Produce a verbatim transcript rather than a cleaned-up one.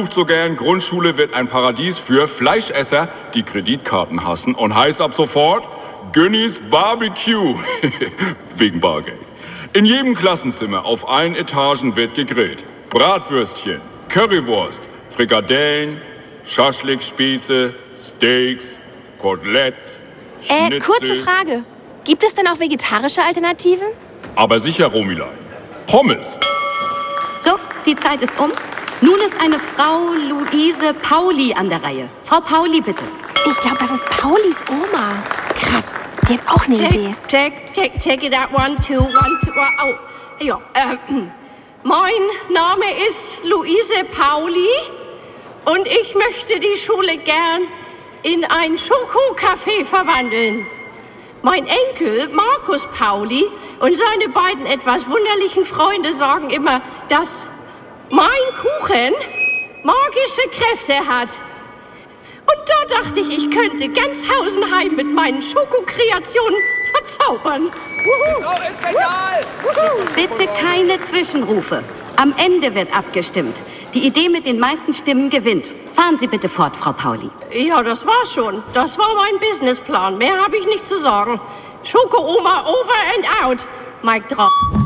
flucht so gern, Grundschule wird ein Paradies für Fleischesser, die Kreditkarten hassen und heißt ab sofort Günnis Barbecue. Wegen Bargeld. In jedem Klassenzimmer auf allen Etagen wird gegrillt. Bratwürstchen, Currywurst, Frikadellen, Schaschlikspieße, Steaks, Koteletts, Schnitzel. Äh, kurze Frage. Gibt es denn auch vegetarische Alternativen? Aber sicher, Romilein. Pommes. So, die Zeit ist um. Nun ist eine Frau Luise Pauli an der Reihe. Frau Pauli, bitte. Ich glaube, das ist Paulis Oma. Krass, die hat auch eine Idee. Check, check, check it out. One, two, one, two. Oh, ja. Äh, mein Name ist Luise Pauli und ich möchte die Schule gern in ein Schokocafé verwandeln. Mein Enkel Markus Pauli und seine beiden etwas wunderlichen Freunde sagen immer, dass mein Kuchen magische Kräfte hat. Und da dachte ich, ich könnte ganz Hausenheim mit meinen Schokokreationen verzaubern. Die Frau ist genial! Bitte keine Zwischenrufe. Am Ende wird abgestimmt. Die Idee mit den meisten Stimmen gewinnt. Fahren Sie bitte fort, Frau Pauli. Ja, das war schon. Das war mein Businessplan. Mehr habe ich nicht zu sagen. Schoko-Oma over and out. Mic drop.